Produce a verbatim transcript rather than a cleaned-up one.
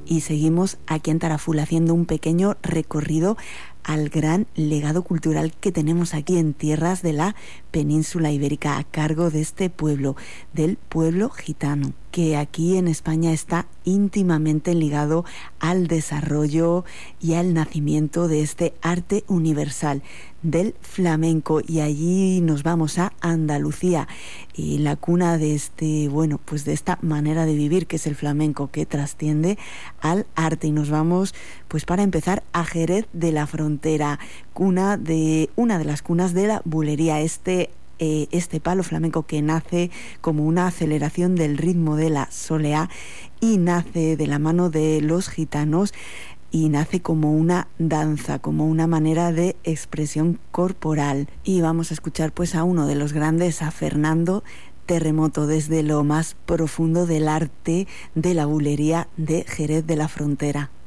y seguimos aquí en Taraful haciendo un pequeño recorrido al gran legado cultural que tenemos aquí en tierras de la península ibérica a cargo de este pueblo, del pueblo gitano, que aquí en España está íntimamente ligado al desarrollo y al nacimiento de este arte universal del flamenco. Y allí nos vamos a Andalucía, y la cuna de este, bueno, pues de esta manera de vivir que es el flamenco, que trasciende al arte. Y nos vamos, pues para empezar, a Jerez de la Frontera, cuna de una de las cunas de la bulería, este Eh, este palo flamenco que nace como una aceleración del ritmo de la soleá y nace de la mano de los gitanos y nace como una danza, como una manera de expresión corporal. Y vamos a escuchar pues a uno de los grandes, a Fernando Terremoto, desde lo más profundo del arte de la bulería de Jerez de la Frontera.